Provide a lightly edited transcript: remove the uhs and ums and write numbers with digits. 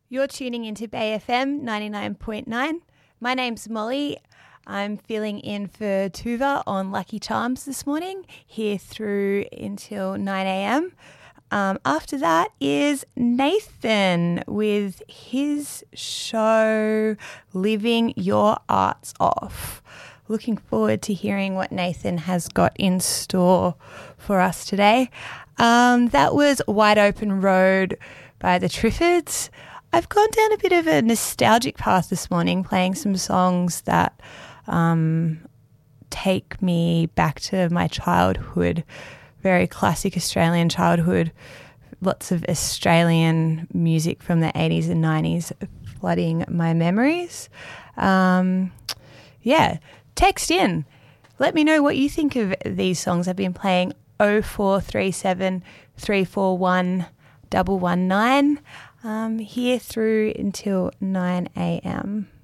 You're tuning into Bay FM 99.9. My name's Molly. I'm filling in for Tuva on Lucky Charms this morning, here through until 9 a.m. After that is Nathan with his show, Living Your Arts Off. Looking forward to hearing what Nathan has got in store for us today. That was Wide Open Road by the Triffids. I've gone down a bit of a nostalgic path this morning, playing some songs that take me back to my childhood, very classic Australian childhood, lots of Australian music from the 80s and 90s flooding my memories. Text in. Let me know what you think of these songs I've been playing. 0437 341 119. Here through until 9 a.m.